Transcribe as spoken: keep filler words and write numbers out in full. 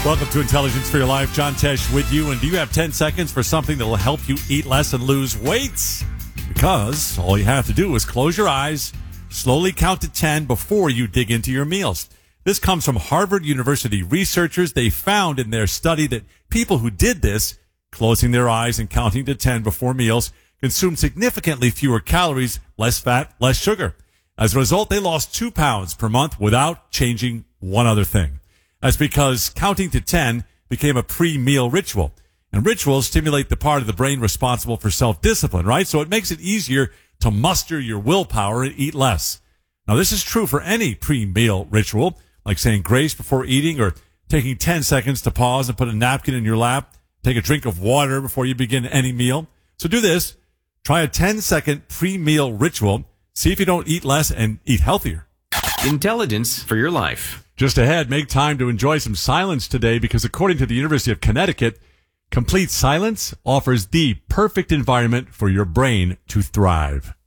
Welcome to Intelligence for Your Life. John Tesh with you. And do you have ten seconds for something that will help you eat less and lose weight? Because all you have to do is close your eyes, slowly count to ten before you dig into your meals. This comes from Harvard University researchers. They found in their study that people who did this, closing their eyes and counting to ten before meals, consumed significantly fewer calories, less fat, less sugar. As a result, they lost two pounds per month without changing one other thing. That's because counting to ten became a pre-meal ritual. And rituals stimulate the part of the brain responsible for self-discipline, right? So it makes it easier to muster your willpower and eat less. Now, this is true for any pre-meal ritual, like saying grace before eating or taking ten seconds to pause and put a napkin in your lap, take a drink of water before you begin any meal. So do this. Try a ten-second pre-meal ritual. See if you don't eat less and eat healthier. Intelligence for Your Life. Just ahead, make time to enjoy some silence today because according to the University of Connecticut, complete silence offers the perfect environment for your brain to thrive.